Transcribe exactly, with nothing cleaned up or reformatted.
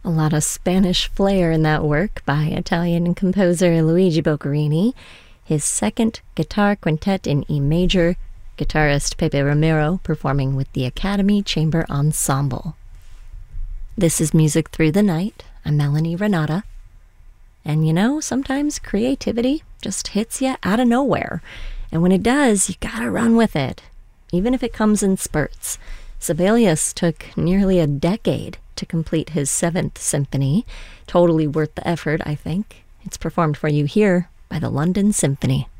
A lot of Spanish flair in that work by Italian composer Luigi Boccherini, his second guitar quintet in E major, guitarist Pepe Romero performing with the Academy Chamber Ensemble. This is Music Through the Night. I'm Melanie Renata. And you know, sometimes creativity just hits you out of nowhere. And when it does, you gotta run with it, even if it comes in spurts. Sibelius took nearly a decade to complete his seventh symphony. Totally worth the effort, I think. It's performed for you here by the London Symphony.